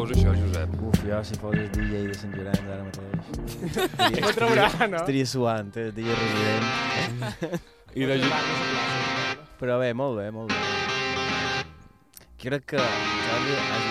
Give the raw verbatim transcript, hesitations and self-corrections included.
fos això, Josep? Uf, jo si fos el D J de Sant Llorenç ara mateix. Ho traurà, no? Estaria suant, eh, el D J resident. I de... Però bé, molt bé, molt bé. Crec que Jordi has